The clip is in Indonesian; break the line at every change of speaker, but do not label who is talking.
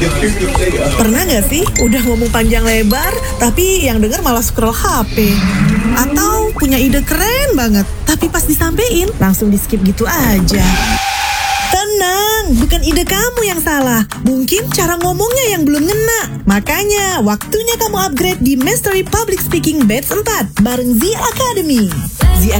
Pernah nggak sih udah ngomong panjang lebar, tapi yang denger malah scroll HP? Atau punya ide keren banget, tapi pas disampein langsung di skip gitu aja? Tenang, bukan ide kamu yang salah. Mungkin cara ngomongnya yang belum ngena. Makanya, waktunya kamu upgrade di Mastery Public Speaking Batch 4 bareng Z Academy. Z